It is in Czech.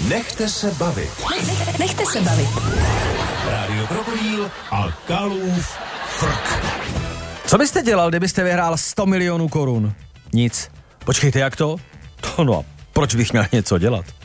Nechte se bavit. Nechte se bavit. Rádio Krokodýl a Kalův frk. Co byste dělal, kdybyste vyhrál 100 milionů korun? Nic. Počkejte, jak to? No a proč bych měl něco dělat?